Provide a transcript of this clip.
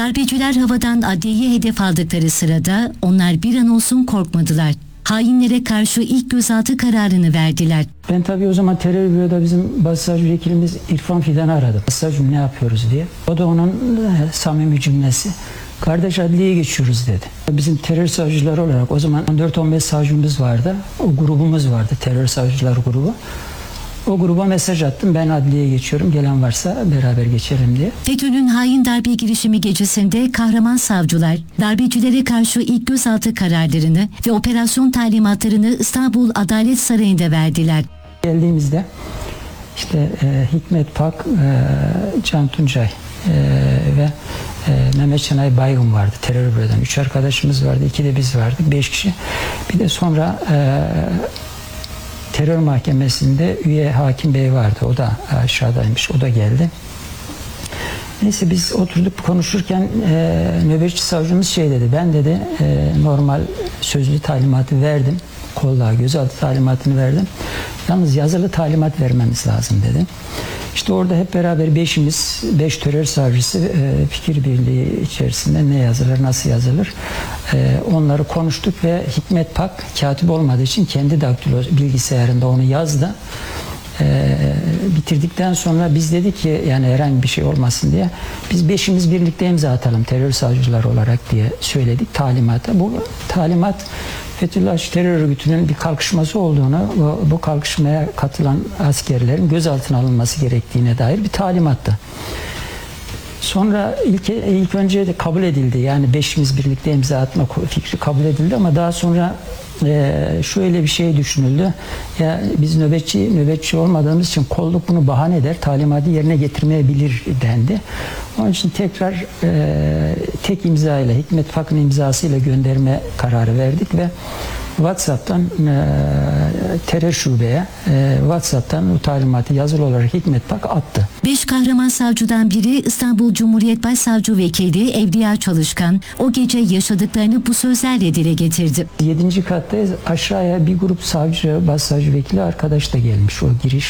Darbeciler havadan adliyeyi hedef aldıkları sırada onlar bir an olsun korkmadılar. Hainlere karşı ilk gözaltı kararını verdiler. Ben tabii o zaman terör büroda bizim başsavcı vekilimiz İrfan Fidan'ı aradım. Başsavcım ne yapıyoruz diye. O da onun samimi cümlesi. Kardeş adliyeye geçiyoruz dedi. Bizim terör savcıları olarak o zaman 14-15 savcımız vardı. O grubumuz vardı, terör savcılar grubu. O gruba mesaj attım. Ben adliyeye geçiyorum. Gelen varsa beraber geçelim diye. FETÖ'nün hain darbe girişimi gecesinde kahraman savcılar darbecilere karşı ilk gözaltı kararlarını ve operasyon talimatlarını İstanbul Adalet Sarayı'nda verdiler. Geldiğimizde işte Hikmet Pak, Can Tuncay ve Mehmet Şenay Baygın vardı terör bürodan. 3 arkadaşımız vardı. 2 de biz vardık. 5 kişi. Bir de sonra terör mahkemesinde üye hakim bey vardı. O da aşağıdaymış. O da geldi. Neyse biz oturduk konuşurken nöbetçi savcımız şey dedi. Ben dedi normal sözlü talimatı verdim. Kollağa gözaltı talimatını verdim. Yalnız yazılı talimat vermemiz lazım dedi. İşte orada hep beraber beş terör savcısı fikir birliği içerisinde ne yazılır, nasıl yazılır onları konuştuk ve Hikmet Pak katip olmadığı için kendi daktilo bilgisayarında onu yazdı. Bitirdikten sonra biz dedik ki yani herhangi bir şey olmasın diye biz beşimiz birlikte imza atalım terör savcıları olarak diye söyledik talimata. Bu talimat Fethullahçı terör örgütünün bir kalkışması olduğunu, bu kalkışmaya katılan askerlerin gözaltına alınması gerektiğine dair bir talimattı. Sonra ilk önce de kabul edildi. Yani beşimiz birlikte imza atma fikri kabul edildi ama daha sonra şöyle bir şey düşünüldü. Ya biz nöbetçi olmadığımız için kolluk bunu bahane eder. Talimatı yerine getirmeyebilir dendi. Onun için tekrar tek imza ile Hikmet Pak'ın imzasıyla gönderme kararı verdik ve WhatsApp'tan terör şubeye WhatsApp'tan bu talimatı yazılı olarak Hikmet Pak attı. 5 kahraman savcıdan biri İstanbul Cumhuriyet Başsavcı Vekili Evliya Çalışkan o gece yaşadıklarını bu sözlerle dile getirdi. 7. kattayız. Aşağıya bir grup savcı, başsavcı vekili arkadaş da gelmiş o giriş